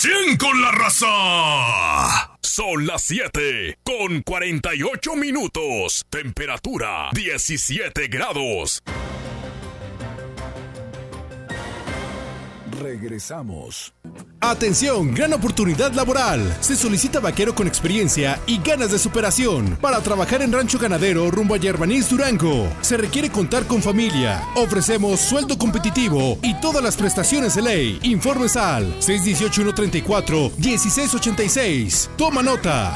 100 con la raza. Son las 7:48. Temperatura 17 grados. Regresamos. Atención, gran oportunidad laboral. Se solicita vaquero con experiencia y ganas de superación para trabajar en rancho ganadero rumbo a Yerbanís, Durango. Se requiere contar con familia. Ofrecemos sueldo competitivo y todas las prestaciones de ley. Informes al 618-134-1686. Toma nota,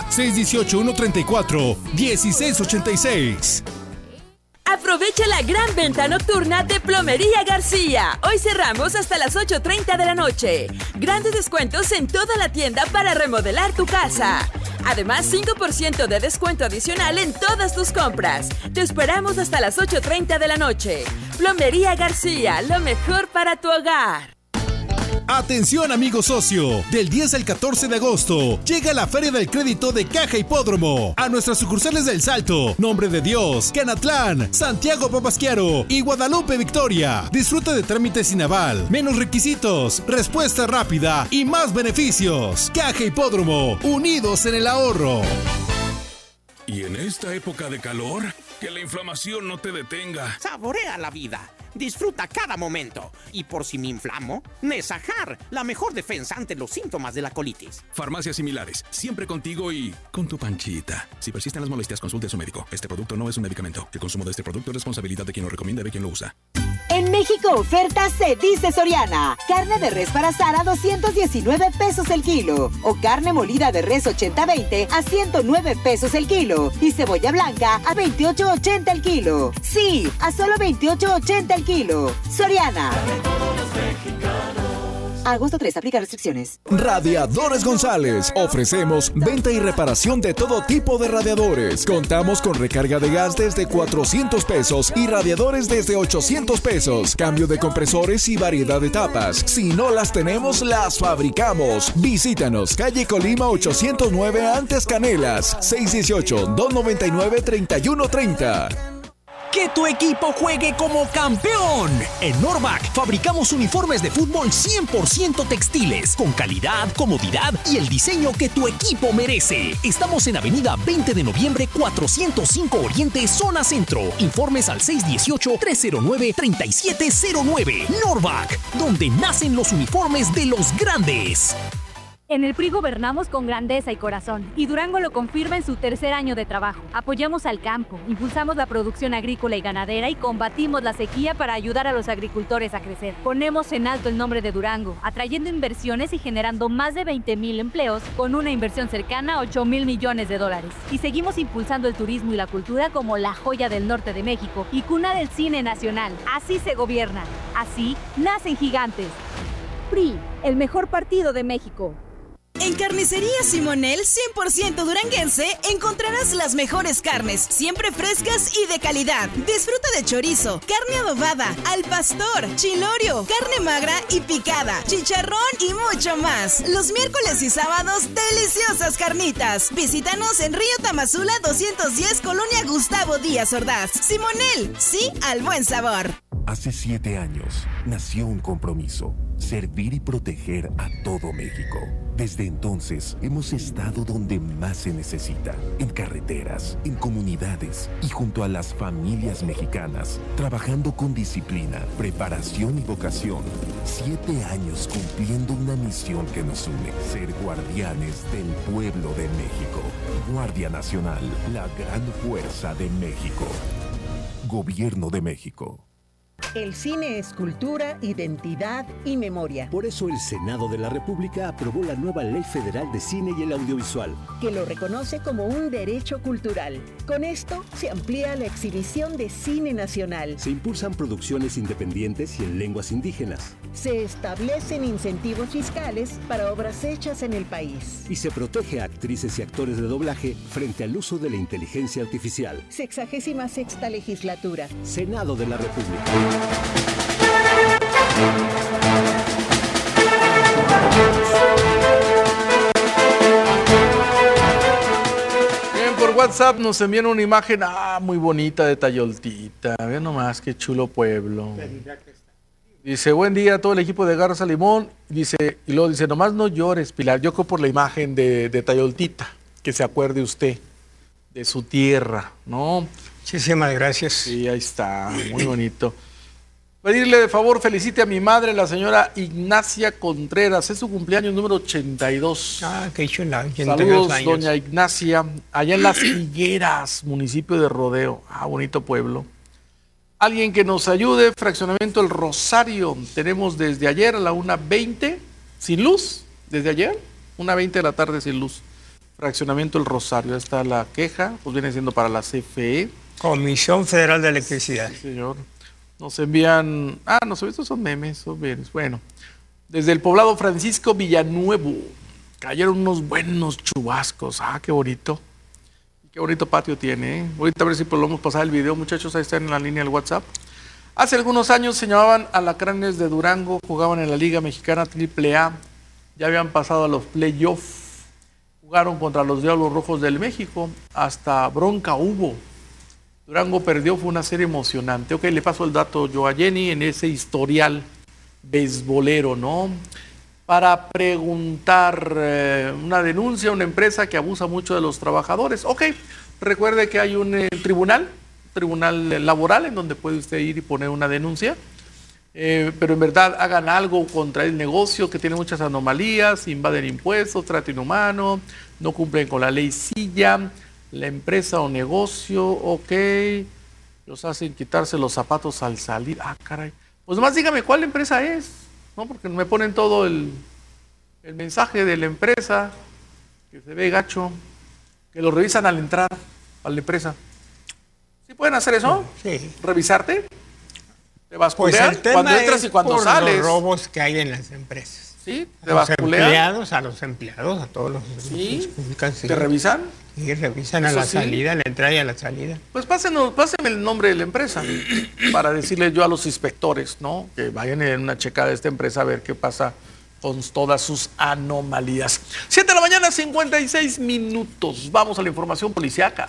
618-134-1686. Aprovecha la gran venta nocturna de Plomería García. Hoy cerramos hasta las 8:30 de la noche. Grandes descuentos en toda la tienda para remodelar tu casa. Además, 5% de descuento adicional en todas tus compras. Te esperamos hasta las 8:30 de la noche. Plomería García, lo mejor para tu hogar. Atención, amigo socio, del 10 al 14 de agosto llega la Feria del Crédito de Caja Hipódromo a nuestras sucursales del Salto, Nombre de Dios, Canatlán, Santiago Papasquiaro y Guadalupe Victoria. Disfruta de trámites sin aval, menos requisitos, respuesta rápida y más beneficios. Caja Hipódromo, unidos en el ahorro. Y en esta época de calor, que la inflamación no te detenga. Saborea la vida. Disfruta cada momento. Y por si me inflamo, Nesajar, la mejor defensa ante los síntomas de la colitis. Farmacias similares, siempre contigo y con tu Panchita. Si persisten las molestias, consulte a su médico. Este producto no es un medicamento. El consumo de este producto es responsabilidad de quien lo recomienda y de quien lo usa. En México oferta se dice Soriana. Carne de res para asar a 219 pesos el kilo. O carne molida de res 80-20 a 109 pesos el kilo. Y cebolla blanca a 28.80 el kilo. Sí, a solo 28.80 el kilo. Soriana. Agosto 3, aplica restricciones. Radiadores González. Ofrecemos venta y reparación de todo tipo de radiadores. Contamos con recarga de gas desde 400 pesos y radiadores desde 800 pesos. Cambio de compresores y variedad de tapas. Si no las tenemos, las fabricamos. Visítanos, calle Colima 809 Antes Canelas. 618-299-3130. Que tu equipo juegue como campeón. En Norvac fabricamos uniformes de fútbol 100% textiles, con calidad, comodidad y el diseño que tu equipo merece. Estamos en Avenida 20 de Noviembre 405 Oriente, Zona Centro. Informes al 618-309-3709. Norvac, donde nacen los uniformes de los grandes. En el PRI gobernamos con grandeza y corazón, y Durango lo confirma en su tercer año de trabajo. Apoyamos al campo, impulsamos la producción agrícola y ganadera y combatimos la sequía para ayudar a los agricultores a crecer. Ponemos en alto el nombre de Durango, atrayendo inversiones y generando más de 20,000 empleos con una inversión cercana a $8,000 millones. Y seguimos impulsando el turismo y la cultura como la joya del norte de México y cuna del cine nacional. Así se gobierna, así nacen gigantes. PRI, el mejor partido de México. En Carnicería Simonel 100% duranguense encontrarás las mejores carnes, siempre frescas y de calidad. Disfruta de chorizo, carne adobada, al pastor, chilorio, carne magra y picada, chicharrón y mucho más. Los miércoles y sábados, deliciosas carnitas. Visítanos en Río Tamazula 210, Colonia Gustavo Díaz Ordaz. Simonel, sí al buen sabor. Hace 7 años nació un compromiso: servir y proteger a todo México. Desde entonces hemos estado donde más se necesita, en carreteras, en comunidades y junto a las familias mexicanas, trabajando con disciplina, preparación y vocación. 7 años cumpliendo una misión que nos une: ser guardianes del pueblo de México. Guardia Nacional, la gran fuerza de México. Gobierno de México. El cine es cultura, identidad y memoria. Por eso el Senado de la República aprobó la nueva Ley Federal de Cine y el Audiovisual, que lo reconoce como un derecho cultural. Con esto se amplía la exhibición de cine nacional. Se impulsan producciones independientes y en lenguas indígenas. Se establecen incentivos fiscales para obras hechas en el país. Y se protege a actrices y actores de doblaje frente al uso de la inteligencia artificial. 66ª Legislatura. Senado de la República. Bien, por WhatsApp nos envían una imagen muy bonita de Tayoltita. Vean nomás qué chulo pueblo. Dice, buen día a todo el equipo de Garza Limón. Dice, y luego dice, nomás no llores, Pilar. Yo creo por la imagen de Tayoltita, que se acuerde usted de su tierra, ¿no? Muchísimas gracias. Sí, ahí está, muy bonito. Pedirle de favor, felicite a mi madre, la señora Ignacia Contreras. Es su cumpleaños número 82. Ah, qué chula. Saludos, doña Ignacia. Allá en Las Higueras, municipio de Rodeo. Ah, bonito pueblo. Alguien que nos ayude, fraccionamiento El Rosario. Tenemos desde ayer a la 1:20 sin luz. Desde ayer, 1:20 de la tarde sin luz. Fraccionamiento El Rosario. Ahí está la queja, pues viene siendo para la CFE. Comisión Federal de Electricidad. Sí, señor. Nos envían... estos son memes, son bienes. Bueno, desde el poblado Francisco Villanuevo. Cayeron unos buenos chubascos. Ah, qué bonito. Qué bonito patio tiene, ¿eh? Ahorita a ver si podemos pasar el video, muchachos, ahí está en la línea del WhatsApp. Hace algunos años se llamaban Alacranes de Durango, jugaban en la Liga Mexicana AAA, ya habían pasado a los playoffs, jugaron contra los Diablos Rojos del México, hasta bronca hubo. Durango perdió, fue una serie emocionante. Ok, le paso el dato yo a Jenny en ese historial beisbolero, ¿no? Para preguntar una denuncia a una empresa que abusa mucho de los trabajadores. Ok, recuerde que hay un tribunal laboral en donde puede usted ir y poner una denuncia, pero en verdad hagan algo contra el negocio que tiene muchas anomalías, invaden impuestos, trato inhumano, no cumplen con la ley silla, la empresa o negocio, ok, los hacen quitarse los zapatos al salir. Ah, caray. Pues más dígame cuál empresa es. No, porque me ponen todo el mensaje de la empresa, que se ve gacho, que lo revisan al entrar a la empresa. ¿Sí pueden hacer eso? Sí. ¿Revisarte? ¿Te basculean? Pues el tema cuando entras y cuando sales. Los robos que hay en las empresas. Sí, te basculean. A los empleados, a todos los... ¿Sí? ¿Te revisan? Sí, revisan a la salida, a la entrada y a la salida. Pues pásenme el nombre de la empresa para decirle yo a los inspectores, ¿no? Que vayan en una checada de esta empresa a ver qué pasa con todas sus anomalías. 7 de la mañana, 56 minutos. Vamos a la información policiaca.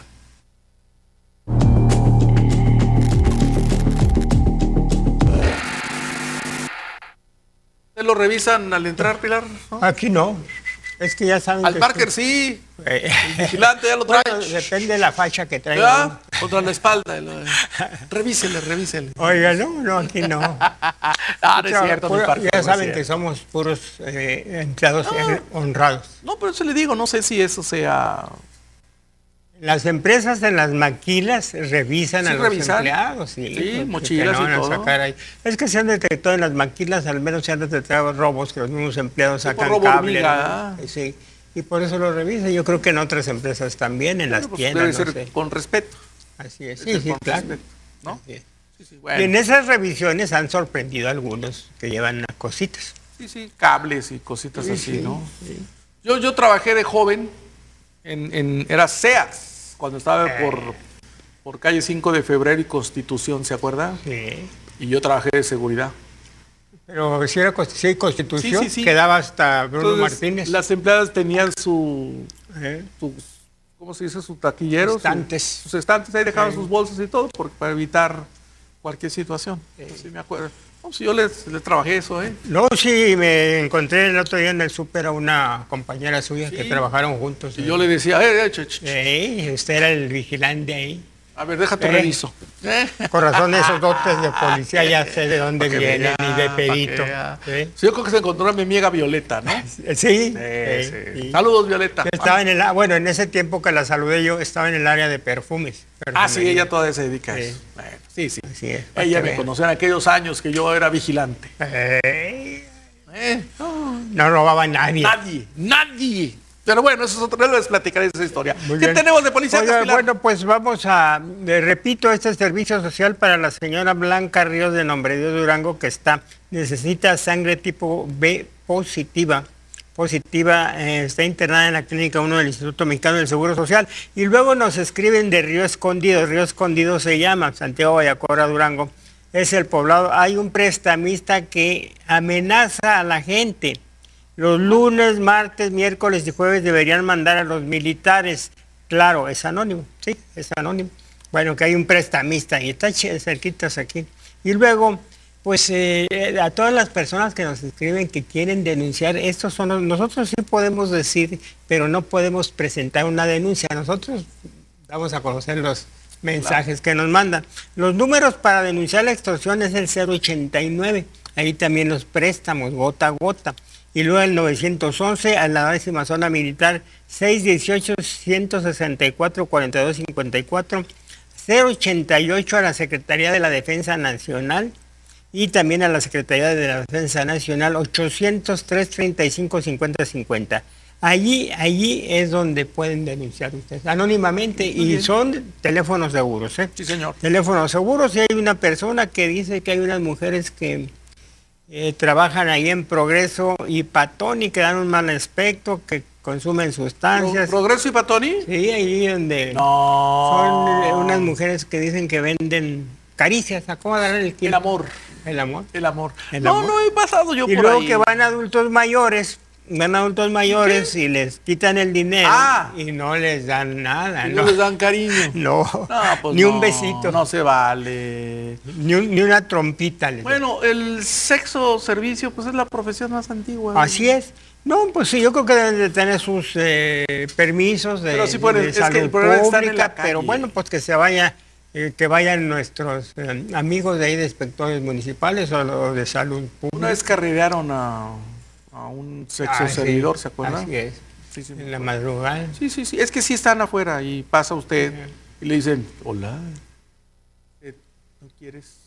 ¿Te lo revisan al entrar, Pilar? ¿No? Aquí no. Es que ya saben. Al Parker sí. El vigilante ya lo trae. Bueno, depende de la facha que traiga. Contra la espalda. Revísele. Oiga, no, aquí no. No es cierto. Ya saben que somos puros empleados honrados. No, pero eso le digo, no sé si eso sea... Las empresas en las maquilas revisan a los empleados. Sí, mochilas y todo. Es que se han detectado en las maquilas, al menos se han detectado robos que los mismos empleados sacan cable. Sí, y por eso lo revisan. Yo creo que en otras empresas también, en las tiendas. Debe ser con respeto. Así es, sí, claro. Respeto, ¿no? Bueno. Y en esas revisiones han sorprendido a algunos que llevan cositas. Sí, cables y cositas así, ¿no? Sí. Yo trabajé de joven. Era SEAS, cuando estaba por calle 5 de Febrero y Constitución, ¿se acuerda? Sí. Y yo trabajé de seguridad. Pero si era Constitución, quedaba hasta Bruno Martínez. Las empleadas tenían sus, ¿cómo se dice? Sus taquilleros. Sus estantes, ahí dejaban sus bolsas y todo para evitar cualquier situación. Sí, me acuerdo. No, si yo les trabajé eso, No, sí, me encontré el otro día en el súper a una compañera suya que trabajaron juntos. Y yo le decía, usted era el vigilante ahí. A ver, déjate reviso. Con razón, esos dotes de policía ya sé de dónde vienen y de pedito. Sí, yo creo que se encontró a mi amiga Violeta, ¿no? Sí. Saludos, Violeta. Estaba en ese tiempo que la saludé yo, estaba en el área de perfumes. Sí, ella todavía se dedica a eso. Bueno, sí. Así es, ella me conoció en aquellos años que yo era vigilante. No robaba a nadie. Nadie. Pero bueno, eso es otro, les platicaré esa historia. ¿Qué tenemos de policía? Bueno, pues vamos repito, este servicio social para la señora Blanca Ríos de Nombre de Durango, que necesita sangre tipo B positiva, está internada en la clínica 1 del Instituto Mexicano del Seguro Social, y luego nos escriben de Río Escondido se llama, Santiago Vallacora, Durango, es el poblado. Hay un prestamista que amenaza a la gente. Los lunes, martes, miércoles y jueves deberían mandar a los militares. Claro, es anónimo, sí, es anónimo. Bueno, que hay un prestamista y está cerquitas aquí. Y luego Pues a todas las personas que nos escriben que quieren denunciar, nosotros sí podemos decir, pero no podemos presentar una denuncia. Nosotros vamos a conocer los mensajes que nos mandan. Los números para denunciar la extorsión es el 089, ahí también los préstamos, gota a gota. Y luego el 911 a la 10ª zona militar, 618-164-4254, 088 a la Secretaría de la Defensa Nacional, y también a la Secretaría de la Defensa Nacional, 800-335-5050. Allí es donde pueden denunciar ustedes, anónimamente, y son teléfonos seguros, ¿eh? Sí, señor. Teléfonos seguros, y hay una persona que dice que hay unas mujeres que trabajan ahí en Progreso y Patoni, que dan un mal aspecto, que consumen sustancias. ¿Progreso y Patoni? Sí, ahí donde son unas mujeres que dicen que venden caricias. ¿Cómo dar el kilo? El amor. El amor. El amor. No he pasado yo por ahí. Y luego que van adultos mayores y les quitan el dinero y no les dan nada. No les dan cariño. No, pues ni un besito. No se vale. Ni una trompita. Bueno, el sexo servicio pues es la profesión más antigua. Así es. No, pues sí, yo creo que deben de tener sus permisos de salud pública, pero bueno, pues que vayan nuestros amigos de ahí de inspectores municipales o de salud pública. Una vez carrerearon a un sexo servidor, ¿se acuerdan? Así es, en la madrugada. Sí, es que sí están afuera y pasa usted y le dicen, hola, ¿no quieres?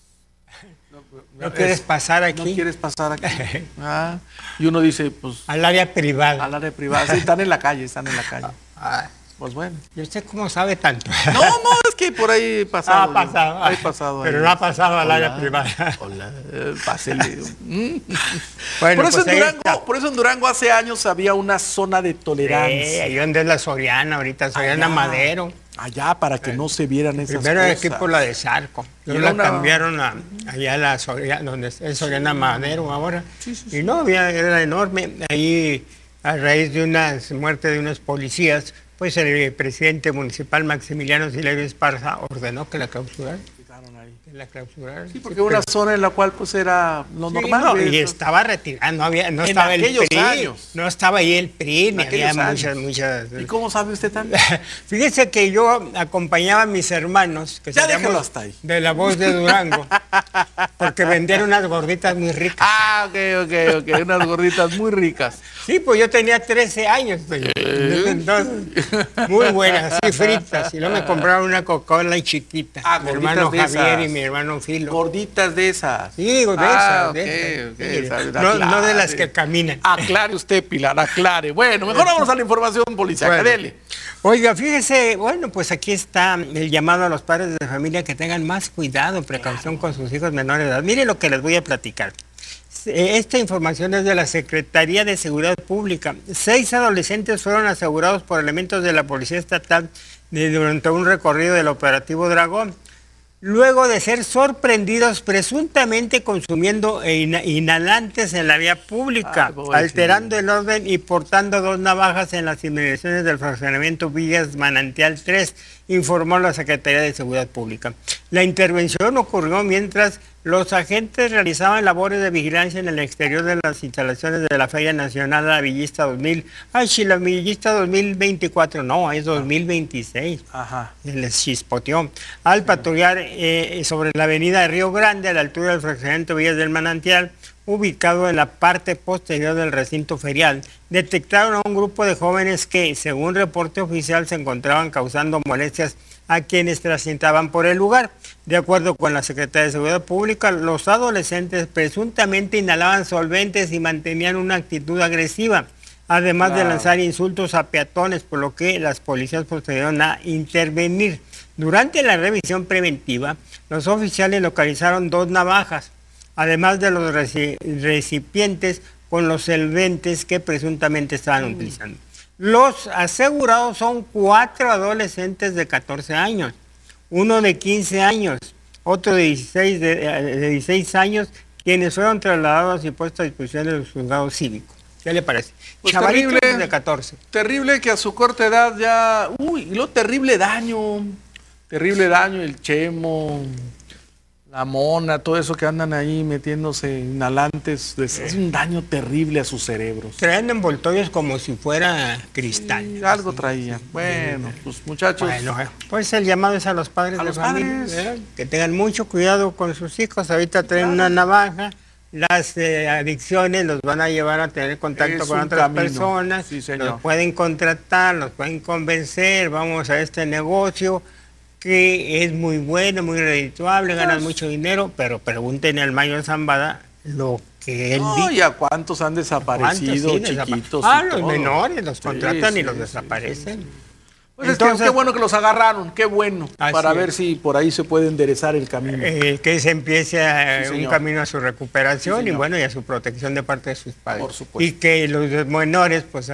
¿No quieres pasar aquí? ¿No quieres pasar aquí? Y uno dice, pues... Al área privada. Al área privada, sí, están en la calle. Pues bueno. ¿Y usted cómo sabe tanto? No, es que por ahí he pasado. Pero no ha pasado al área privada. Hola, pásele. Bueno, por eso en Durango hace años había una zona de tolerancia. Sí, ahí donde es la Soriana, ahorita Soriana Madero. Allá para que no se vieran esas primero cosas. Primero aquí por la de Zarco. Luego la cambiaron allá a la Soriana, donde es Soriana Madero ahora. Sí. Y no, era enorme. Ahí, a raíz de una muerte de unos policías, pues el presidente municipal Maximiliano Silerio Esparza ordenó que la clausuraran. Sí, porque una zona en la cual pues era lo normal. No, y estaba retirado, no estaba el PRI, años. No estaba ahí el PRI, ni había muchas... ¿Y cómo sabe usted tanto? Fíjese que yo acompañaba a mis hermanos, que seríamos de La Voz de Durango, porque vendían unas gorditas muy ricas. Ok, unas gorditas muy ricas. Sí, pues yo tenía 13 años, entonces, muy buenas, así fritas, y luego me compraron una Coca-Cola y chiquita, mi hermano Javier y mi hermano Filo. Gorditas de esas. Sí, de esas. No de las que caminan. Aclare usted, Pilar, aclare. Bueno, mejor vamos a la información policial. Dele. Oiga, fíjese, bueno, pues aquí está el llamado a los padres de familia que tengan más cuidado, precaución con sus hijos menores de edad. Mire lo que les voy a platicar. Esta información es de la Secretaría de Seguridad Pública. 6 adolescentes fueron asegurados por elementos de la Policía Estatal durante un recorrido del operativo Dragón, luego de ser sorprendidos presuntamente consumiendo inhalantes en la vía pública, alterando el orden y portando 2 navajas en las inmediaciones del fraccionamiento Villas Manantial 3, informó la Secretaría de Seguridad Pública. La intervención ocurrió mientras los agentes realizaban labores de vigilancia en el exterior de las instalaciones de la Feria Nacional La Villista 2000. Si la Villista 2024, no, es 2026. Les chispoteó. Al patrullar sobre la avenida de Río Grande, a la altura del fraccionamiento Villas del Manantial, ubicado en la parte posterior del recinto ferial, detectaron a un grupo de jóvenes que, según reporte oficial, se encontraban causando molestias a quienes transitaban por el lugar. De acuerdo con la Secretaría de Seguridad Pública, los adolescentes presuntamente inhalaban solventes y mantenían una actitud agresiva, además de lanzar insultos a peatones, por lo que las policías procedieron a intervenir. Durante la revisión preventiva, los oficiales localizaron 2 navajas, además de los recipientes con los solventes que presuntamente estaban utilizando. Los asegurados son 4 adolescentes de 14 años, uno de 15 años, otro de 16 años, quienes fueron trasladados y puestos a disposición de los juzgados cívicos. ¿Qué le parece? Pues chavalitos de 14. Terrible que a su corta edad ya... terrible daño, el Chemo... La mona, todo eso que andan ahí metiéndose inhalantes, es un daño terrible a sus cerebros. Traen envoltorios como si fuera cristal. Sí, algo traían. Bueno, pues muchachos. Bueno, pues el llamado es a los padres de familia, que tengan mucho cuidado con sus hijos. Ahorita traen una navaja. Las adicciones los van a llevar a tener contacto con otras personas. Sí, los pueden contratar, los pueden convencer. Vamos a este negocio que es muy bueno, muy redituable, ganan mucho dinero, pero pregúntenle al mayor Zambada lo que él dice. ¿Y a cuántos han desaparecido, chiquitos? Los menores los contratan y los desaparecen. Pues entonces, qué bueno que los agarraron, qué bueno, para ver si por ahí se puede enderezar el camino. Que se empiece un camino a su recuperación y bueno, y a su protección de parte de sus padres. Por supuesto. Y que los menores pues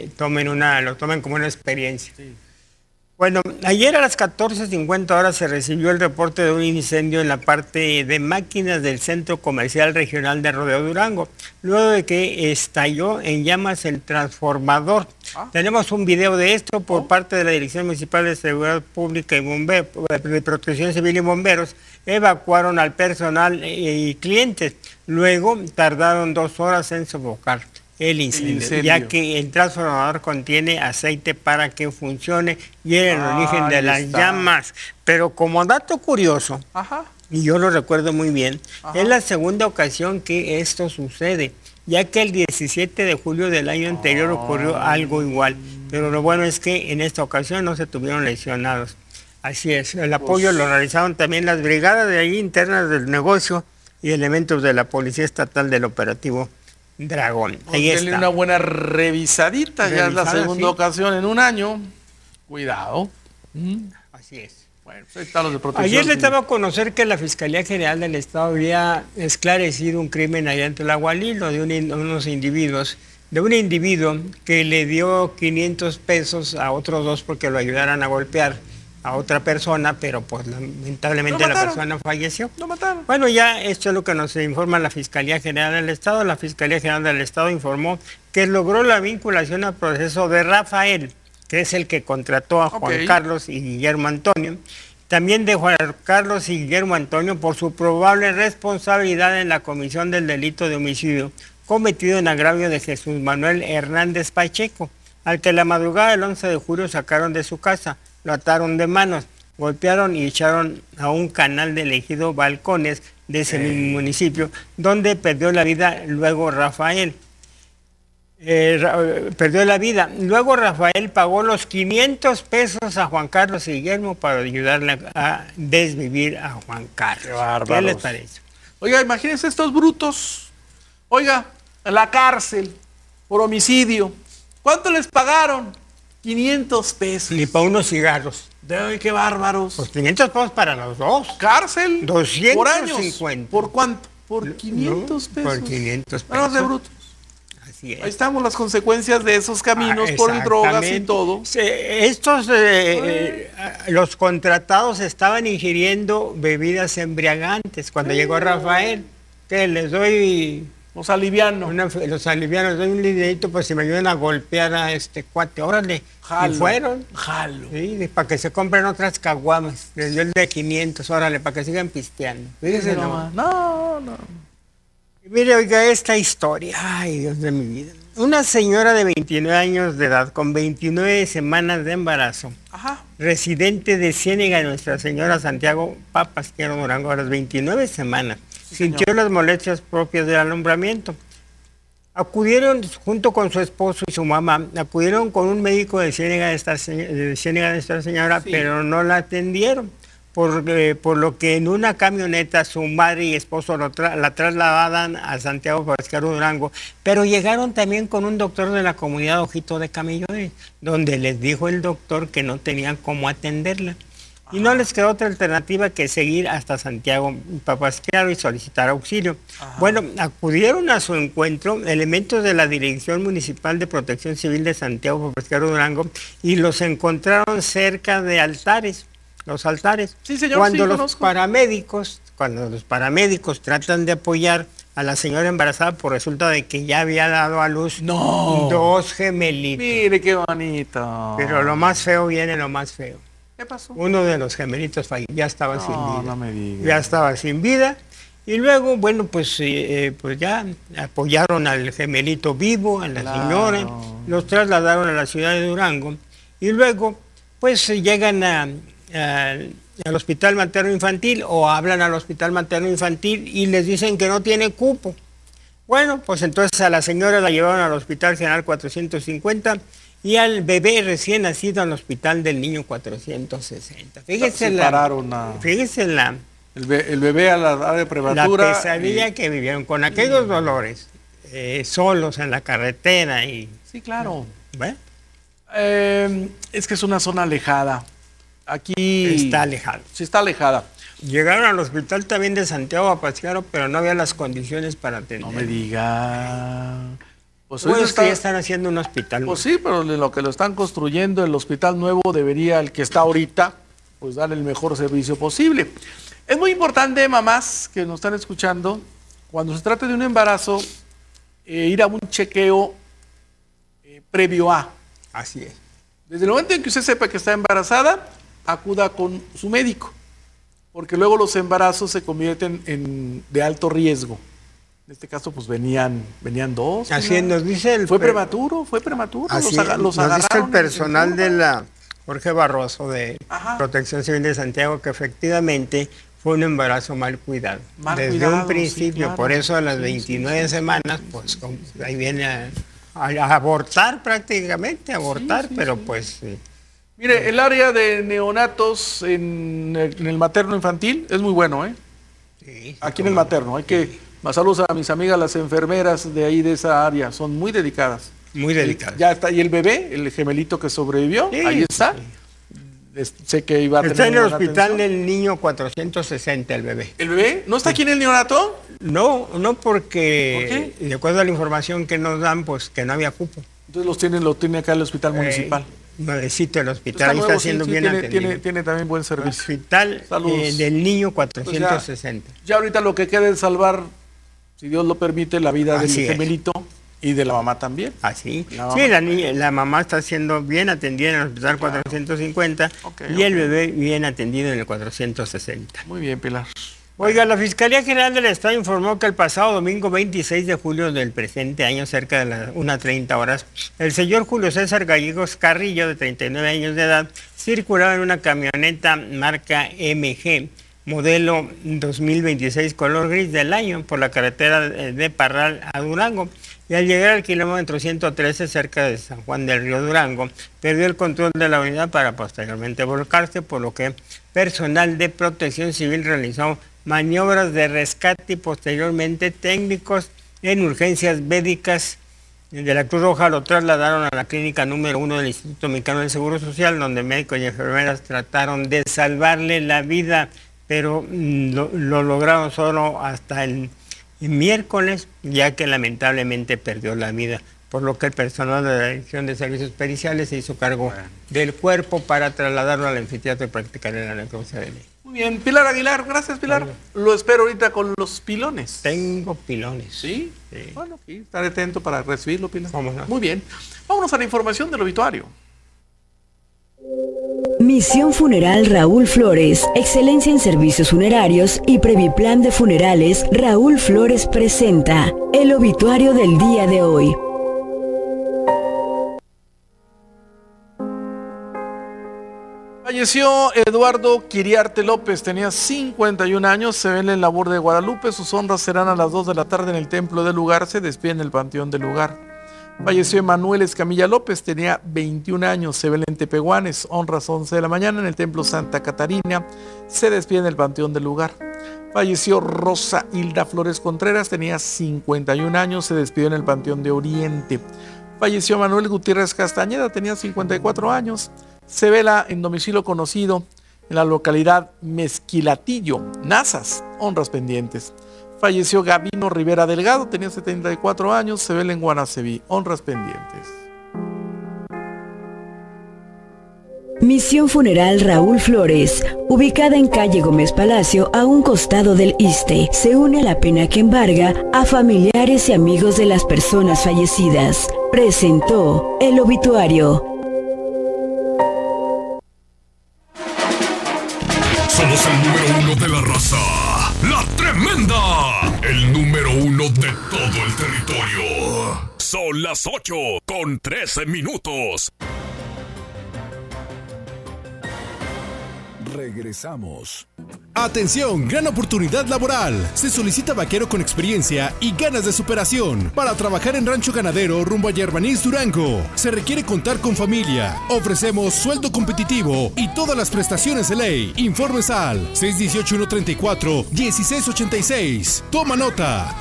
lo tomen como una experiencia. Sí. Bueno, ayer a las 14:50 horas se recibió el reporte de un incendio en la parte de máquinas del Centro Comercial Regional de Rodeo Durango, luego de que estalló en llamas el transformador. Tenemos un video de esto por parte de la Dirección Municipal de Seguridad Pública y de Protección Civil y Bomberos. Evacuaron al personal y clientes. Luego tardaron 2 horas en sofocar el incendio, ya que el transformador contiene aceite para que funcione y era el origen de las llamas. Pero como dato curioso, y yo lo recuerdo muy bien, es la segunda ocasión que esto sucede, ya que el 17 de julio del año anterior ocurrió algo igual, pero lo bueno es que en esta ocasión no se tuvieron lesionados. Así es, el apoyo lo realizaron también las brigadas de ahí internas del negocio y elementos de la Policía Estatal del Operativo Dragón. Ahí está. Una buena revisadita, ya es la segunda ocasión en un año. Cuidado. Así es. Bueno, pues ahí están los de protección. Ayer le estaba a conocer que la Fiscalía General del Estado había esclarecido un crimen allá en Tlahualilo de unos individuos, de un individuo que le dio 500 pesos a otros dos porque lo ayudaran a golpear a otra persona, pero pues lamentablemente la persona falleció. Lo mataron. Bueno, ya esto es lo que nos informa la Fiscalía General del Estado. La Fiscalía General del Estado informó que logró la vinculación al proceso de Rafael, que es el que contrató a Juan Carlos y Guillermo Antonio. También de Juan Carlos y Guillermo Antonio por su probable responsabilidad en la comisión del delito de homicidio cometido en agravio de Jesús Manuel Hernández Pacheco, al que la madrugada del 11 de julio sacaron de su casa. Lo ataron de manos, golpearon y echaron a un canal del ejido Balcones de ese mismo municipio, donde perdió la vida luego Rafael. Perdió la vida. Luego Rafael pagó los 500 pesos a Juan Carlos y Guillermo para ayudarle a desvivir a Juan Carlos. ¿Qué les parece? Oiga, imagínense estos brutos. Oiga, en la cárcel por homicidio. ¿Cuánto les pagaron? 500 pesos. Ni para unos cigarros. ¡Ay, qué bárbaros! Pues 500 pesos para los dos. ¿Cárcel? 250. Por años. ¿Por cuánto? Por 500 pesos. Por 500 pesos. Vamos de brutos. Así es. Ahí estamos las consecuencias de esos caminos por drogas y todo. Estos, los contratados estaban ingiriendo bebidas embriagantes. Cuando llegó Rafael, que les doy... Los alivianos. Los alivianos, doy un liderito pues si me ayudan a golpear a este cuate. Órale. Jalo. Y fueron. Jalo. Sí, para que se compren otras caguamas. Les dio el de 500, órale, para que sigan pisteando. Fíjense nomás. No. Mire, oiga, esta historia. Ay, Dios de mi vida. Una señora de 29 años de edad, con 29 semanas de embarazo, residente de Ciénega de Nuestra Señora Santiago Papasquiaro Durango, a las 29 semanas. Sintió las molestias propias del alumbramiento. Acudieron, junto con su esposo y su mamá, acudieron con un médico de Ciénega de Nuestra Señora, pero no la atendieron. Por lo que en una camioneta su madre y esposo la trasladaban a Santiago Papasquiaro Durango, pero llegaron también con un doctor de la comunidad Ojito de Camellones, donde les dijo el doctor que no tenían cómo atenderla. Y no les quedó otra alternativa que seguir hasta Santiago Papasquiaro y solicitar auxilio. Bueno, acudieron a su encuentro elementos de la Dirección Municipal de Protección Civil de Santiago Papasquiaro Durango y los encontraron cerca de altares, los altares. Sí, señor, cuando los paramédicos tratan de apoyar a la señora embarazada, por resulta de que ya había dado a luz 2 gemelitos. Mire qué bonito. Pero lo más feo viene lo más feo. ¿Qué pasó? Uno de los gemelitos ya estaba sin vida. No me digas. Ya estaba sin vida. Y luego, bueno, pues ya apoyaron al gemelito vivo, a la señora, los trasladaron a la ciudad de Durango. Y luego, pues llegan al hospital materno infantil o hablan al hospital materno infantil y les dicen que no tiene cupo. Bueno, pues entonces a la señora la llevaron al Hospital General 450 y al bebé recién nacido al Hospital del Niño 460. Fíjese el bebé a la área prematura. La pesadilla que vivieron con aquellos dolores, solos en la carretera y... Sí, claro. ¿Ve? Es que es una zona alejada. Aquí... Está alejado. Sí, está alejada. Llegaron al hospital también de Santiago Apatzingaro, pero no había las condiciones para atender. No me diga. Pues bueno, es que ya están haciendo un hospital. Pues sí, pero de lo que lo están construyendo, el hospital nuevo debería, el que está ahorita, pues dar el mejor servicio posible. Es muy importante, mamás que nos están escuchando, cuando se trate de un embarazo, ir a un chequeo previo a. Así es. Desde el momento en que usted sepa que está embarazada, acuda con su médico, porque luego los embarazos se convierten de alto riesgo. En este caso, pues venían dos. Así nos dice el... Fue prematuro. Así nos dice el personal de la Jorge Barroso de Protección Civil de Santiago que efectivamente fue un embarazo mal cuidado. Desde un principio, sí, claro. Por eso a las 29 semanas, pues ahí viene a abortar prácticamente, pero pues... Mire, el área de neonatos en el materno infantil es muy bueno, ¿eh? Sí. Aquí en el materno, más saludos a mis amigas las enfermeras de ahí de esa área, son muy dedicadas. Muy dedicadas. Ya está, y el bebé, el gemelito que sobrevivió, ahí está. Sí. Sé que iba a está en el hospital del Niño 460 el bebé. ¿El bebé? ¿No está aquí en el neonato? No porque de acuerdo a la información que nos dan, pues que no había cupo. Entonces lo tiene acá el hospital municipal. Nuevecito el hospital, ahí está haciendo bien atendido. Tiene también buen servicio. Hospital del Niño 460. Pues ya ahorita lo que queda es salvar, si Dios lo permite, la vida del gemelito y de la mamá también. Así. La mamá está siendo bien atendida en el hospital 450 y el bebé bien atendido en el 460. Muy bien, Pilar. Oiga, la Fiscalía General del Estado informó que el pasado domingo 26 de julio del presente año, cerca de las 1:30 horas, el señor Julio César Gallegos Carrillo, de 39 años de edad, circulaba en una camioneta marca MG, modelo 2026, color gris del año, por la carretera de Parral a Durango. Y al llegar al kilómetro 113, cerca de San Juan del Río Durango, perdió el control de la unidad para posteriormente volcarse, por lo que personal de Protección Civil realizó maniobras de rescate y posteriormente técnicos en urgencias médicas de la Cruz Roja lo trasladaron a la clínica número 1 del Instituto Mexicano del Seguro Social, donde médicos y enfermeras trataron de salvarle la vida, pero lo lograron solo hasta el miércoles, ya que lamentablemente perdió la vida, por lo que el personal de la Dirección de Servicios Periciales se hizo cargo del cuerpo para trasladarlo al anfiteatro y practicar la necropsia de ley. Muy bien, Pilar Aguilar, gracias Pilar. Bueno. Lo espero ahorita con los pilones. Tengo pilones. ¿Sí? Bueno, aquí estaré atento para recibirlo, Pilar. Vámonos. Muy bien, vámonos a la información del obituario. Misión Funeral Raúl Flores, excelencia en servicios funerarios y Previplan de Funerales. Raúl Flores presenta el obituario del día de hoy. Falleció Eduardo Quiriarte López, tenía 51 años, se ve en el labor de Guadalupe, sus honras serán a las 2 de la tarde en el templo del lugar, se despide en el panteón del lugar. Falleció Emanuel Escamilla López, tenía 21 años, se ve en Tepehuanes, honras 11 de la mañana en el templo Santa Catarina, se despide en el panteón del lugar. Falleció Rosa Hilda Flores Contreras, tenía 51 años, se despidió en el panteón de Oriente. Falleció Manuel Gutiérrez Castañeda, tenía 54 años, se vela en domicilio conocido en la localidad Mezquilatillo, Nazas, honras pendientes. Falleció Gabino Rivera Delgado, tenía 74 años, se vela en Guanaceví, honras pendientes. Misión Funeral Raúl Flores, ubicada en calle Gómez Palacio, a un costado del ISSSTE, se une a la pena que embarga a familiares y amigos de las personas fallecidas. Presentó el obituario. Somos el número 1 de la raza. La Tremenda. El número 1 de todo el territorio. Son las 8:13. Regresamos. Atención, gran oportunidad laboral. Se solicita vaquero con experiencia y ganas de superación para trabajar en rancho ganadero rumbo a Yerbanís, Durango. Se requiere contar con familia. Ofrecemos sueldo competitivo y todas las prestaciones de ley. Informes al 618-134-1686. Toma nota,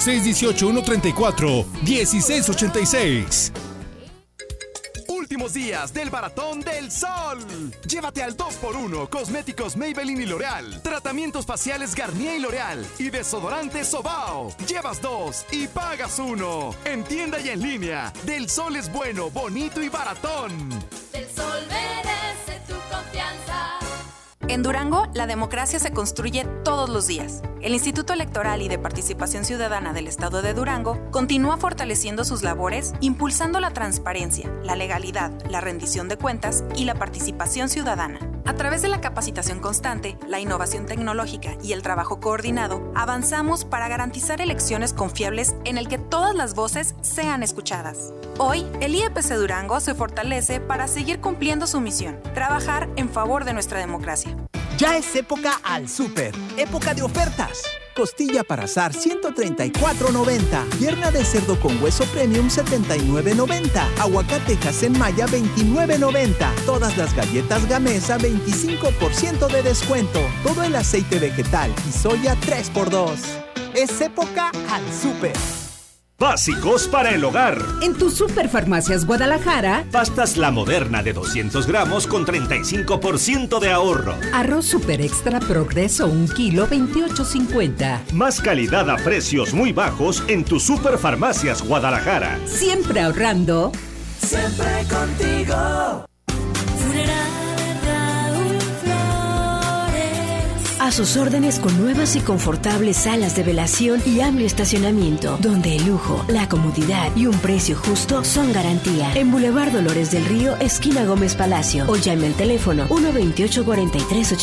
618-134-1686. Últimos días del Baratón del Sol. Llévate al 2x1 cosméticos Maybelline y L'Oreal, tratamientos faciales Garnier y L'Oreal y desodorante Sobao. Llevas 2 y pagas 1. En tienda y en línea. Del Sol es bueno, bonito y baratón. Del Sol merece tu confianza. En Durango, la democracia se construye todos los días. El Instituto Electoral y de Participación Ciudadana del Estado de Durango continúa fortaleciendo sus labores, impulsando la transparencia, la legalidad, la rendición de cuentas y la participación ciudadana. A través de la capacitación constante, la innovación tecnológica y el trabajo coordinado, avanzamos para garantizar elecciones confiables en el que todas las voces sean escuchadas. Hoy, el IEPC Durango se fortalece para seguir cumpliendo su misión, trabajar en favor de nuestra democracia. Ya es época al súper, época de ofertas. Costilla para asar 134.90, pierna de cerdo con hueso premium 79.90, aguacate en Maya 29.90, todas las galletas Gamesa 25% de descuento, todo el aceite vegetal y soya 3x2. Es época al súper. Básicos para el hogar. En tu Superfarmacias Guadalajara, pastas La Moderna de 200 gramos con 35% de ahorro. Arroz Super Extra Progreso 1 kilo 28.50. Más calidad a precios muy bajos en tu Superfarmacias Guadalajara. Siempre ahorrando. Siempre contigo. A sus órdenes con nuevas y confortables salas de velación y amplio estacionamiento, donde el lujo, la comodidad y un precio justo son garantía. En Boulevard Dolores del Río, esquina Gómez Palacio, o llame al teléfono 128-4380.